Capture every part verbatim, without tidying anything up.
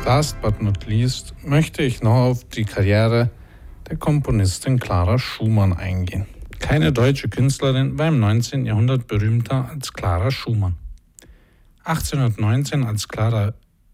Last but not least möchte ich noch auf die Karriere der Komponistin Clara Schumann eingehen. Keine deutsche Künstlerin war im neunzehnten Jahrhundert berühmter als Clara Schumann. achtzehnhundertneunzehn als Clara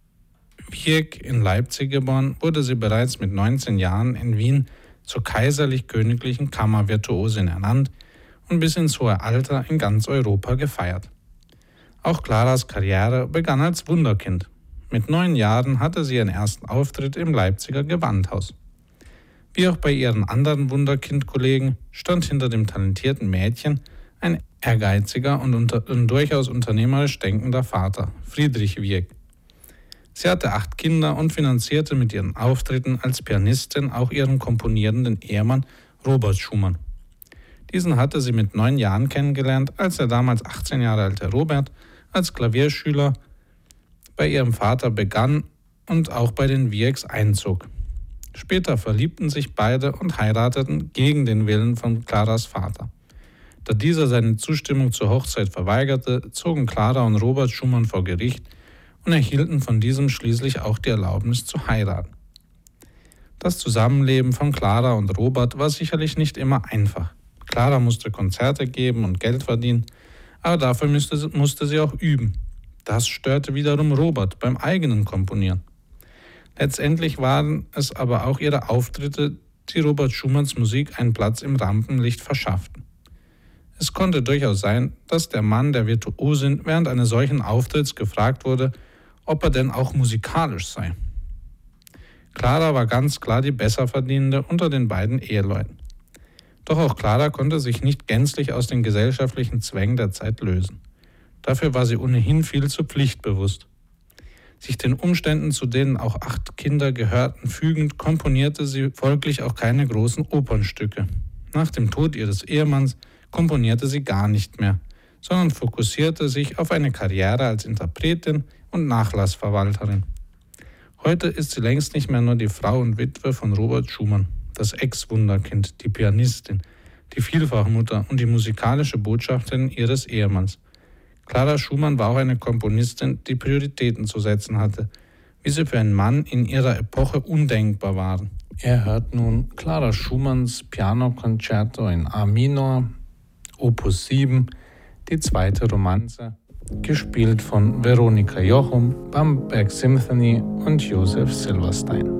Wieck in Leipzig geboren, wurde sie bereits mit neunzehn Jahren in Wien zur kaiserlich-königlichen Kammervirtuosin ernannt und bis ins hohe Alter in ganz Europa gefeiert. Auch Claras Karriere begann als Wunderkind. Mit neun Jahren hatte sie ihren ersten Auftritt im Leipziger Gewandhaus. Wie auch bei ihren anderen Wunderkind-Kollegen stand hinter dem talentierten Mädchen ein ehrgeiziger und, unter, und durchaus unternehmerisch denkender Vater, Friedrich Wieck. Sie hatte acht Kinder und finanzierte mit ihren Auftritten als Pianistin auch ihren komponierenden Ehemann Robert Schumann. Diesen hatte sie mit neun Jahren kennengelernt, als der damals achtzehn Jahre alte Robert als Klavierschüler bei ihrem Vater begann und auch bei den Wiecks einzog. Später verliebten sich beide und heirateten gegen den Willen von Claras Vater. Da dieser seine Zustimmung zur Hochzeit verweigerte, zogen Clara und Robert Schumann vor Gericht und erhielten von diesem schließlich auch die Erlaubnis zu heiraten. Das Zusammenleben von Clara und Robert war sicherlich nicht immer einfach. Clara musste Konzerte geben und Geld verdienen, aber dafür musste, musste sie auch üben. Das störte wiederum Robert beim eigenen Komponieren. Letztendlich waren es aber auch ihre Auftritte, die Robert Schumanns Musik einen Platz im Rampenlicht verschafften. Es konnte durchaus sein, dass der Mann der Virtuosin während eines solchen Auftritts gefragt wurde, ob er denn auch musikalisch sei. Clara war ganz klar die Besserverdienende unter den beiden Eheleuten. Doch auch Clara konnte sich nicht gänzlich aus den gesellschaftlichen Zwängen der Zeit lösen. Dafür war sie ohnehin viel zu pflichtbewusst. Sich den Umständen, zu denen auch acht Kinder gehörten, fügend, komponierte sie folglich auch keine großen Opernstücke. Nach dem Tod ihres Ehemanns komponierte sie gar nicht mehr, sondern fokussierte sich auf eine Karriere als Interpretin und Nachlassverwalterin. Heute ist sie längst nicht mehr nur die Frau und Witwe von Robert Schumann, das Ex-Wunderkind, die Pianistin, die Vielfachmutter und die musikalische Botschafterin ihres Ehemanns. Clara Schumann war auch eine Komponistin, die Prioritäten zu setzen hatte, wie sie für einen Mann in ihrer Epoche undenkbar waren. Er hört nun Clara Schumanns Pianokonzerto in A-Minor, Opus sieben, die zweite Romanze, gespielt von Veronika Jochum, Bamberg Symphony und Josef Silverstein.